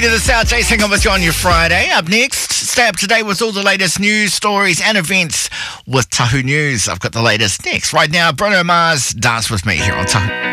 The South Jason with you on your Friday. Up next, stay up to date with all the latest news, stories and events with Tahu News. I've got the latest next. Right now, Bruno Mars, Dance With Me here on Tahu.